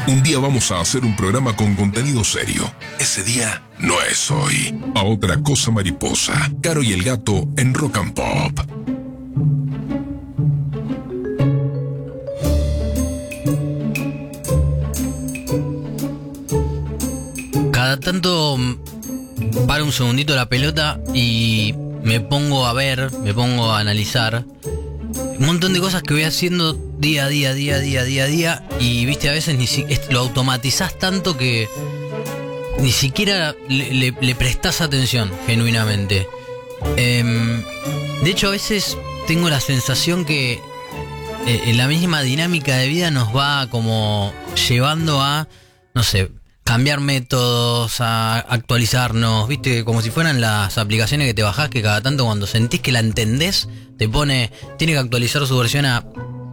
Un día vamos a hacer un programa con contenido serio. Ese día no es hoy. A otra cosa mariposa. Caro y el gato en Rock and Pop. Cada tanto paro un segundito la pelota y me pongo a ver, me pongo a analizar un montón de cosas que voy haciendo día a día y viste, a veces lo automatizás tanto que ni siquiera le prestás atención genuinamente. De hecho, a veces tengo la sensación que la misma dinámica de vida nos va como llevando a, no sé, cambiar métodos, a actualizarnos, viste, como si fueran las aplicaciones que te bajás, que cada tanto cuando sentís que la entendés, te pone, tiene que actualizar su versión a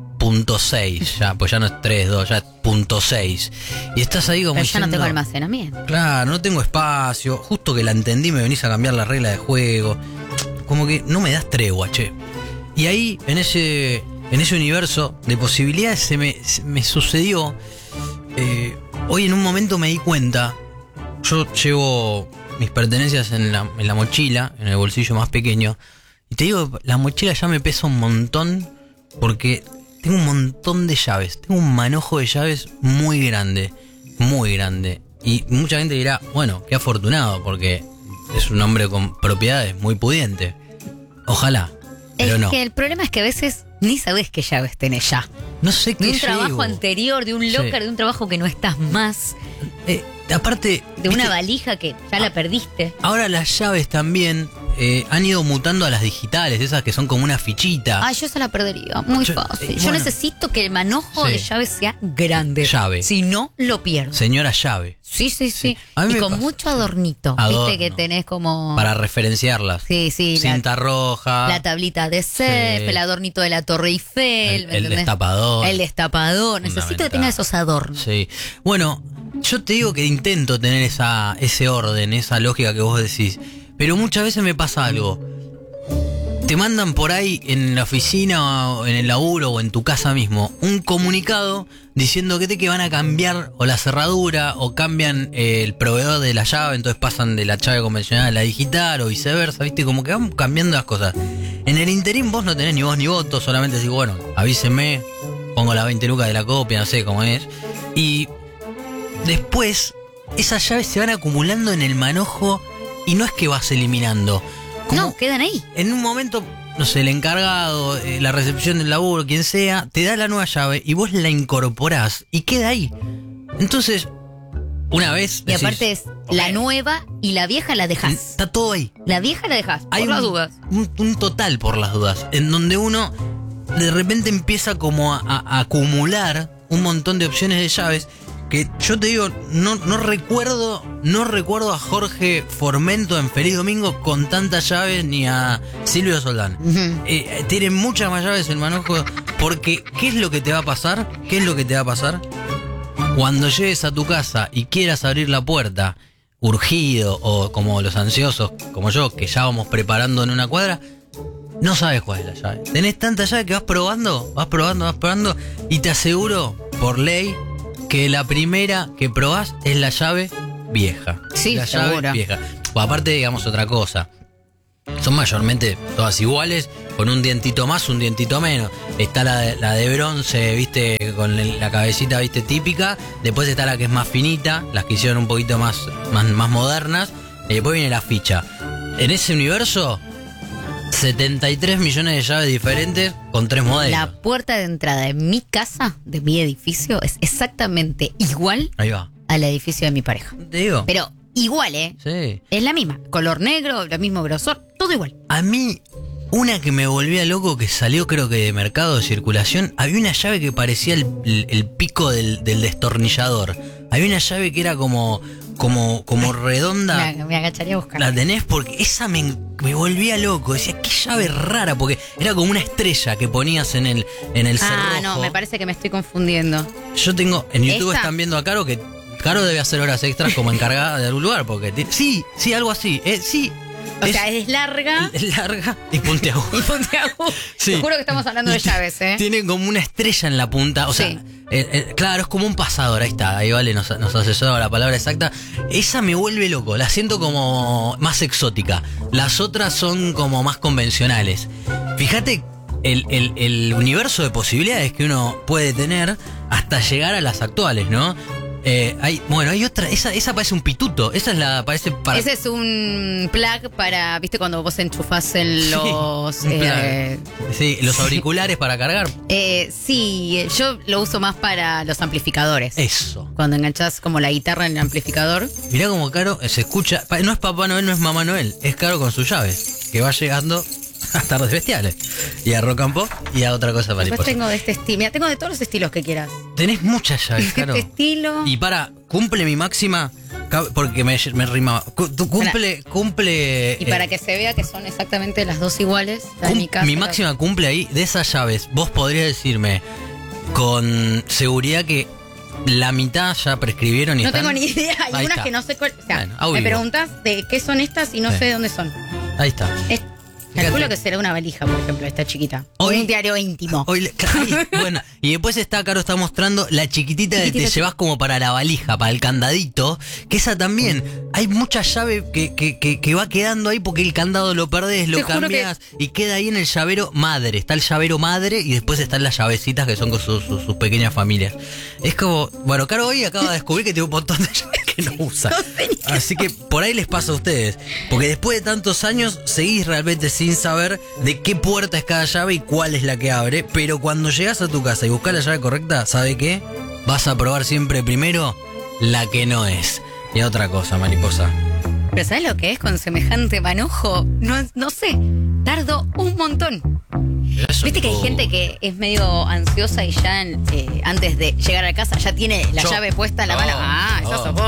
.6, ya, pues ya no es 3.2, ya es .6. Y estás ahí como pero diciendo, ya no tengo almacenamiento. Claro, no tengo espacio, justo que la entendí me venís a cambiar la regla de juego. Como que no me das tregua, che. Y ahí, en ese universo de posibilidades, se me sucedió. Hoy en un momento me di cuenta, yo llevo mis pertenencias en la mochila, en el bolsillo más pequeño, y te digo, la mochila ya me pesa un montón porque tengo un montón de llaves, tengo un manojo de llaves muy grande, y mucha gente dirá, bueno, qué afortunado porque es un hombre con propiedades, muy pudiente, ojalá, pero no. Es que el problema es que a veces ni sabes qué llaves tenés ya. No sé qué de un llevo. trabajo anterior, de un locker, de un trabajo que no estás más. Aparte, de una valija que ya la perdiste. Ahora las llaves también han ido mutando a las digitales, esas que son como una fichita. Ay, yo se la perdería, muy fácil. Yo necesito que el manojo de llaves sea grande. Llave. Si no, lo pierdo. Señora llave. Sí. Y con mucho adornito. Viste que tenés como... para referenciarlas. Sí. Cinta roja. La tablita de CEF, el adornito de la Torre Eiffel. El destapador. El destapador. Necesito que tenga esos adornos. Sí. Bueno, yo te digo que intento tener ese orden, esa lógica que vos decís. Pero muchas veces me pasa algo. Te mandan por ahí en la oficina o en el laburo o en tu casa mismo un comunicado diciendo que van a cambiar o la cerradura o cambian el proveedor de la llave, entonces pasan de la llave convencional a la digital o viceversa, viste, como que van cambiando las cosas. En el interín vos no tenés ni voz ni voto, solamente decís, bueno, avísenme, pongo las 20 lucas de la copia, no sé cómo es. Y después esas llaves se van acumulando en el manojo y no es que vas eliminando. No, quedan ahí. En un momento, no sé, el encargado, la recepción del laburo, quien sea, te da la nueva llave y vos la incorporás y queda ahí. Entonces, una vez... Y aparte es la nueva y la vieja la dejás. Está todo ahí. La vieja la dejás, por las dudas. Un total por las dudas, en donde uno de repente empieza como a acumular un montón de opciones de llaves que yo te digo, no recuerdo a Jorge Formento en Feliz Domingo con tantas llaves ni a Silvio Soldán. Tiene muchas más llaves el manojo porque ¿qué es lo que te va a pasar? Cuando llegues a tu casa y quieras abrir la puerta urgido o como los ansiosos como yo que ya vamos preparando en una cuadra, no sabes cuál es la llave. Tenés tanta llave que vas probando y te aseguro por ley que la primera que probás es la llave vieja. Sí, la llave seguro. vieja. O aparte, digamos otra cosa. Son mayormente todas iguales, con un dientito más, un dientito menos. Está la de bronce, viste, con la cabecita, viste, típica. Después está la que es más finita, las que hicieron un poquito más modernas. Y después viene la ficha. En ese universo, 73 millones de llaves diferentes con 3 modelos. La puerta de entrada de mi casa, de mi edificio, es exactamente igual Ahí va. al edificio de mi pareja. Te digo. Pero igual, ¿eh? Sí. Es la misma. Color negro, el mismo grosor, todo igual. A mí, una que me volvía loco que salió creo que de mercado de circulación, había una llave que parecía el pico del destornillador. Había una llave que era como redonda. Me agacharía a buscar. ¿La tenés? Porque esa me volvía loco. Decía, qué llave rara, porque era como una estrella que ponías en el cerrojo. No, me parece que me estoy confundiendo. Yo tengo, en YouTube ¿Esta? Están viendo a Caro que Caro debe hacer horas extras como encargada de algún lugar, porque sí, algo así. Sí, O sea, es larga Es larga y puntiaguda. y puntiaguda. Sí. Te juro que estamos hablando de llaves, ¿eh? Tiene como una estrella en la punta. O sea, Sí. claro, es como un pasador. Ahí está, ahí Vale nos asesora la palabra exacta. Esa me vuelve loco. La siento como más exótica. Las otras son como más convencionales. Fíjate el universo de posibilidades que uno puede tener hasta llegar a las actuales, ¿no? Hay otra, esa parece un pituto, parece para... Ese es un plug para, ¿viste? Cuando vos enchufás en los... un plug. Sí, los auriculares para cargar. Sí, yo lo uso más para los amplificadores. Eso. Cuando enganchás como la guitarra en el amplificador. Mirá como Caro se escucha, no es Papá Noel, no es Mamá Noel, es Caro con sus llaves, que va llegando a Tardes Bestiales, y a Rock and Pop, y a otra cosa Después mariposa. tengo de este estilo. Mira, tengo de todos los estilos que quieras. Tenés muchas llaves, Caro. Este estilo. Y cumple mi máxima, porque me rimaba. Cumple. Y para que se vea que son exactamente las dos iguales. La de mi casa, mi máxima cumple ahí, de esas llaves. Vos podrías decirme con seguridad que la mitad ya prescribieron y No están. tengo ni idea. Hay Ahí unas está. que no sé cuál. O sea, Bueno, a me vivo. preguntas de qué son estas y no Sí. sé de dónde son. Ahí está. Calculo que será una valija, por ejemplo, esta chiquita. O Hoy- un diario íntimo. Bueno, y después Caro está mostrando la chiquitita que te Chiquitita, llevas como para la valija, para el candadito, que esa también, hay mucha llave que va quedando ahí porque el candado lo perdés, lo Te juro cambias y queda ahí en el llavero madre. Está el llavero madre y después están las llavecitas que son con sus pequeñas familias. Es como, bueno, Caro hoy acaba de descubrir que tiene un montón de llaves que no usa. No sé ni qué Así que por ahí les pasa a ustedes, porque después de tantos años seguís realmente sin saber de qué puerta es cada llave y cuál es la que abre, pero cuando llegas a tu casa y buscas la llave correcta, ¿sabe qué? Vas a probar siempre primero la que no es. Y otra cosa, mariposa. Pero ¿sabes lo que es con semejante manojo? No sé. Tardo un montón. Eso, Viste que hay gente que es medio ansiosa y ya antes de llegar a casa ya tiene la Yo. llave puesta en la mano. Oh, Ah, esa oh. sos